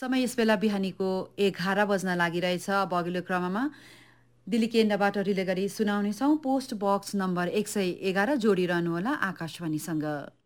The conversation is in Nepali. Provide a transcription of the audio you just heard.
समय यस बेला बिहानीको 11 बज्न लागिरहेछ। अब अघिल्लो क्रममा दिल्ली केन्द्रबाट रिले गरी सुनाउनेछौँ। Post box number 111 जोडिरहनुहोला आकाशवाणीसँग।